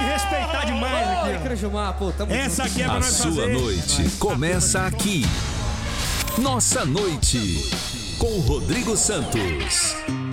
respeitar demais aqui. Oi, Crujumar, pô, tamo Essa aqui é pra A nós sua fazer. noite começa aqui. Nossa Noite, com Rodrigo Santos.